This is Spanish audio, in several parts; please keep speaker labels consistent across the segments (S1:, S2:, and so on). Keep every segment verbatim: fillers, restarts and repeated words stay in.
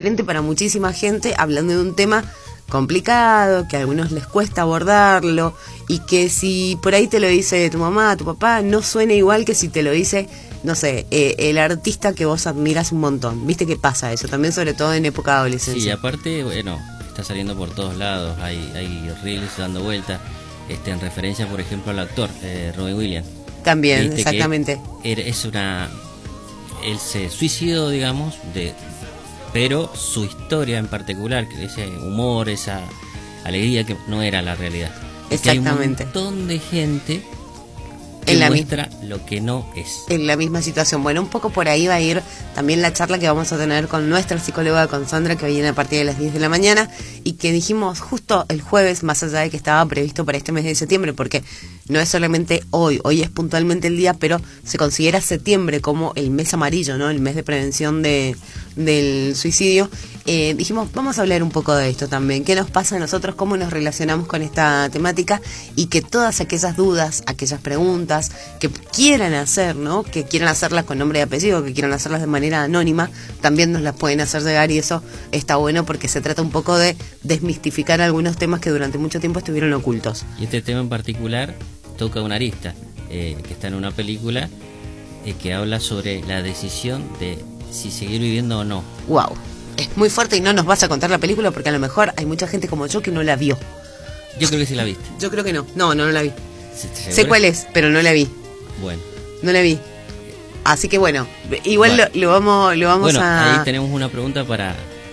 S1: gente, para muchísima gente, hablando de un tema complicado, que a algunos les cuesta abordarlo, y que si por ahí te lo dice tu mamá, tu papá, no suena igual que si te lo dice, no sé, eh, el artista que vos admiras un montón. ¿Viste qué pasa eso? También sobre todo en época de adolescencia.
S2: Sí, y aparte, bueno, está saliendo por todos lados, hay, hay reels dando vueltas, este, en referencia, por ejemplo, al actor, eh, Robin Williams.
S1: También,
S2: ¿Viste?
S1: exactamente.
S2: Que es una... Él se suicidó, digamos, de... pero su historia en particular, ese humor, esa alegría, que no era la realidad.
S1: Exactamente.
S2: Hay un montón de gente que
S1: en la
S2: muestra lo que no es.
S1: En la misma situación. Bueno, un poco por ahí va a ir también la charla que vamos a tener con nuestra psicóloga, con Sandra, que viene a partir de las diez de la mañana, y que dijimos justo el jueves, más allá de que estaba previsto para este mes de septiembre, porque no es solamente hoy, hoy es puntualmente el día, pero se considera septiembre como el mes amarillo, ¿no? El mes de prevención de del suicidio. Eh, dijimos, vamos a hablar un poco de esto también, qué nos pasa a nosotros, cómo nos relacionamos con esta temática, y que todas aquellas dudas, aquellas preguntas que quieran hacer, ¿no? Que quieran hacerlas con nombre y apellido, que quieran hacerlas de manera anónima, también nos las pueden hacer llegar, y eso está bueno porque se trata un poco de desmistificar algunos temas que durante mucho tiempo estuvieron ocultos.
S2: Y este tema en particular toca una arista eh, que está en una película eh, que habla sobre la decisión de si seguir viviendo o no.
S1: Wow, es muy fuerte, y no nos vas a contar la película porque a lo mejor hay mucha gente como yo que no la vio.
S2: Yo creo que sí la viste.
S1: Yo creo que no, no, no, no la vi.
S2: ¿Segura?
S1: Sé cuál es, pero no la vi.
S2: Bueno.
S1: No la vi. Así que bueno, igual
S2: bueno.
S1: Lo, lo vamos, lo vamos
S2: bueno,
S1: a...
S2: ahí tenemos una pregunta para...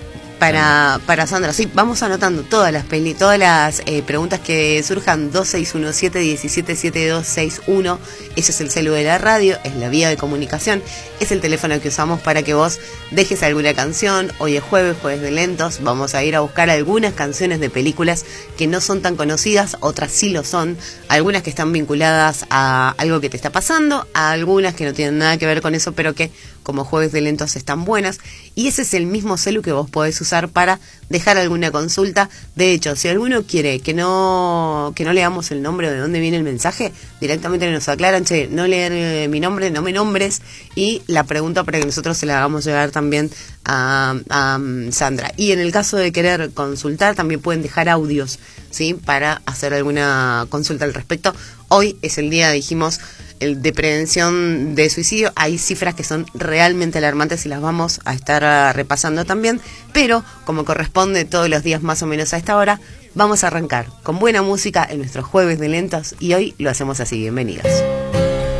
S1: Para, para Sandra, sí, vamos anotando todas las peli, todas las eh, preguntas que surjan. Dos seis uno siete, uno siete siete dos seis uno, ese es el celu de la radio, es la vía de comunicación, es el teléfono que usamos para que vos dejes alguna canción. Hoy es jueves, jueves de lentos, vamos a ir a buscar algunas canciones de películas que no son tan conocidas, otras sí lo son, algunas que están vinculadas a algo que te está pasando, a algunas que no tienen nada que ver con eso, pero que como jueves de lentos están buenas, y ese es el mismo celu que vos podés usar para dejar alguna consulta. De hecho, si alguno quiere que no que no leamos el nombre o de dónde viene el mensaje, directamente nos aclaran, che, no leer eh, mi nombre, no me nombres, y la pregunta para que nosotros se la hagamos llegar también a, a um, Sandra. Y en el caso de querer consultar, también pueden dejar audios, ¿sí? Para hacer alguna consulta al respecto. Hoy es el día, dijimos, el de prevención de suicidio. Hay cifras que son realmente alarmantes y las vamos a estar repasando también, pero como corresponde todos los días más o menos a esta hora, vamos a arrancar con buena música en nuestros jueves de lentos, y hoy lo hacemos así. Bienvenidos.